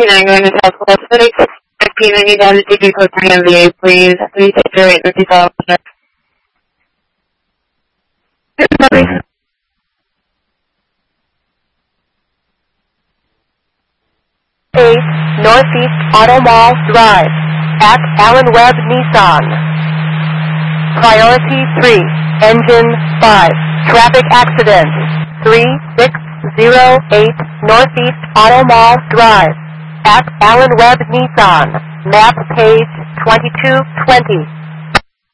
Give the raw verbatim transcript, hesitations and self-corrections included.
seventy-nine going to Southwest thirty-six fifteen. I need to have the ticket code for M V A, please. Please take your eight fifty thousand. eight Northeast Auto Mall Drive at Allen Webb Nissan. Priority three, engine five, traffic accident three six zero eight Northeast Auto Mall Drive at Allen Webb Nissan. Map page twenty-two twenty.